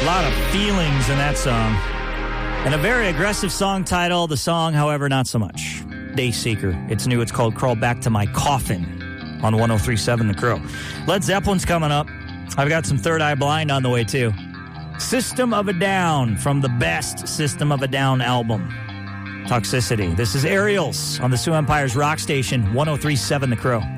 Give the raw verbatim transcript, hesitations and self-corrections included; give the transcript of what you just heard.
lot of feelings in that song. And a very aggressive song title. The song, however, not so much. Dayseeker. It's new. It's called Crawl Back to My Coffin on one oh three point seven The Crow. Led Zeppelin's coming up. I've got some Third Eye Blind on the way, too. System of a Down from the best System of a Down album, Toxicity. This is Aerials on the Sioux Empire's rock station, one oh three point seven The Crow.